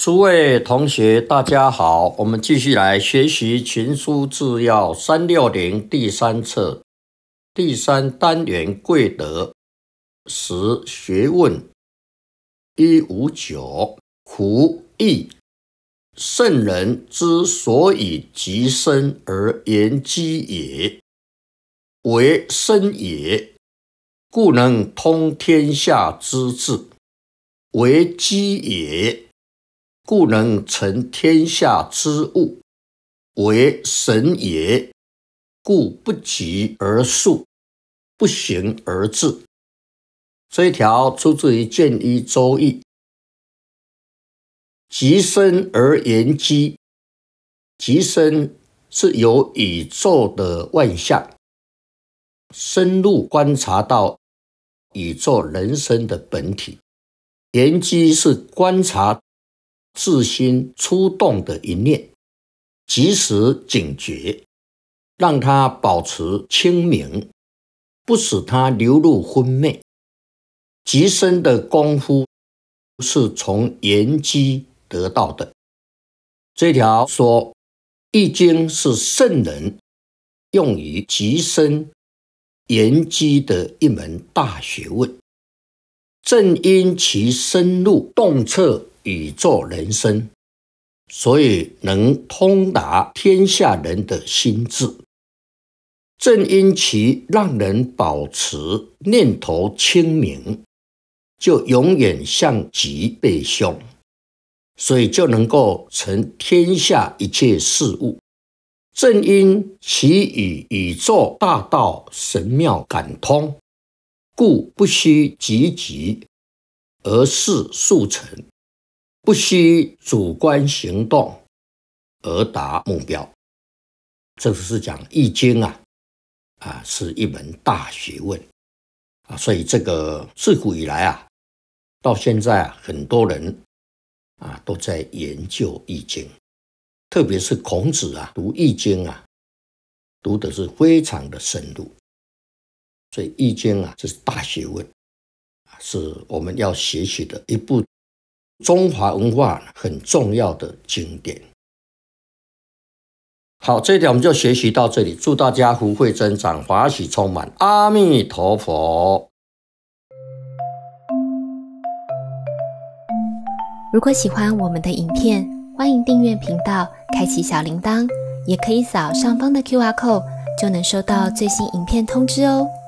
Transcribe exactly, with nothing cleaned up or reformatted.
诸位同学大家好，我们继续来学习群书治要三六零第三册第三单元贵德十学问一五九胡义。圣人之所以极深而言机也，为深也，故能通天下之志；为机也，故能成天下之物；为神也，故不急而速，不行而至。这一条出自于《建一周易》。极深而言机，极深是由宇宙的万象深入观察到宇宙人生的本体，言机是观察自心出动的一念，及时警觉，让它保持清明，不使它流入昏昧。极深的功夫是从言机得到的。这条说，易经是圣人用于极深言机的一门大学问，正因其深入洞彻宇宙人生，所以能通达天下人的心智。正因其让人保持念头清明，就永远向极背凶，所以就能够成天下一切事物。正因其与宇宙大道神妙感通，故不须急急而事速成，不须主观行动而达目标。这是讲易经啊，啊是一门大学问啊，所以这个自古以来啊，到现在啊，很多人啊都在研究易经，特别是孔子啊，读易经啊，读的是非常的深入。所以易经啊，这是大学问，是我们要学习的一部中华文化很重要的经典。好，这一点我们就学习到这里，祝大家福慧增长，法喜充满，阿弥陀佛。 如果喜欢我们的影片，欢迎订阅频道，开启小铃铛，也可以扫上方的 Q R code， 就能收到最新影片通知哦。